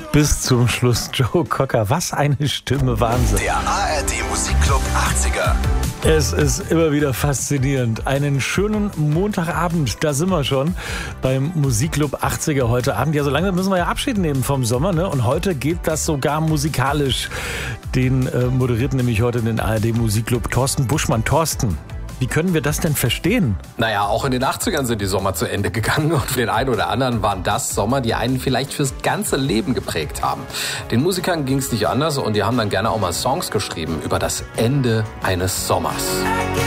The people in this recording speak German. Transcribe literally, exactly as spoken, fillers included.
Bis zum Schluss Joe Cocker. Was eine Stimme, Wahnsinn. Der A R D Musikclub achtziger. Es ist immer wieder faszinierend. Einen schönen Montagabend, da sind wir schon beim Musikclub achtziger heute Abend. Ja, so lange müssen wir ja Abschied nehmen vom Sommer, ne? Und heute geht das sogar musikalisch. Den äh, moderiert nämlich heute den A R D Musikclub Thorsten Buschmann. Thorsten, wie können wir das denn verstehen? Naja, auch in den achtzigern sind die Sommer zu Ende gegangen und für den einen oder anderen waren das Sommer, die einen vielleicht fürs ganze Leben geprägt haben. Den Musikern ging es nicht anders und die haben dann gerne auch mal Songs geschrieben über das Ende eines Sommers.